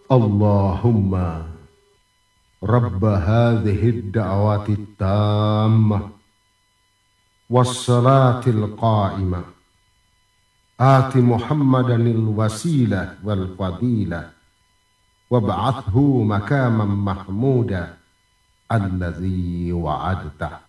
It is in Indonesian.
Allahumma Rabb hadhihi ad-da'wati at-tammah was-salatil qa'imah ati Muhammadanil wasilah wal fadilah wab'athu makaman mahmuda alladzi wa'adtah.